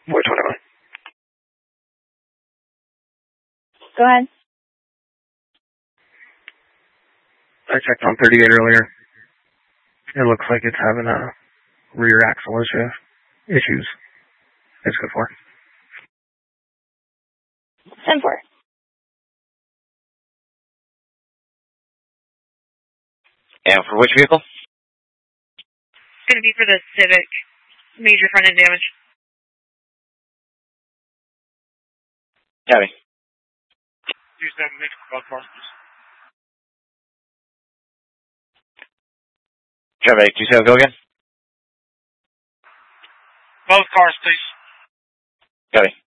Void 21. Go ahead. I checked on 38 earlier. It looks like it's having a rear axle issues. It's good for. 10-4. And for which vehicle? It's going to be for the Civic. Major front end damage. Copy. 27 mixed both cars, please. Traffic 27, go again. Both cars, please. Copy.